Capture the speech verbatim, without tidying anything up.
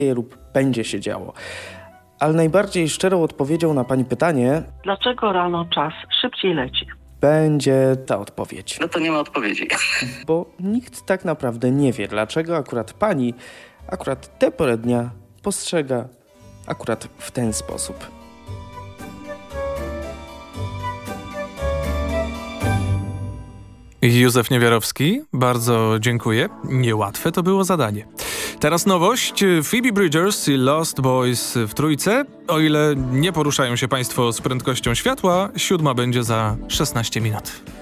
lub będzie się działo. Ale najbardziej szczerą odpowiedzią na pani pytanie Dlaczego rano czas szybciej leci? będzie ta odpowiedź. No to nie ma odpowiedzi. Bo nikt tak naprawdę nie wie, dlaczego akurat pani akurat tę porę dnia postrzega akurat w ten sposób. Józef Niewiarowski, bardzo dziękuję. Niełatwe to było zadanie. Teraz nowość. Phoebe Bridgers i Lost Boys w trójce. O ile nie poruszają się Państwo z prędkością światła, siódma będzie za szesnaście minut.